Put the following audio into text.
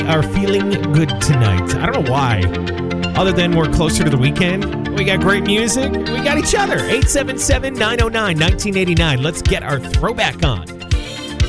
are feeling good tonight. I don't know why. Other than we're closer to the weekend. We got great music. We got each other. 877-909-1989. Let's get our throwback on.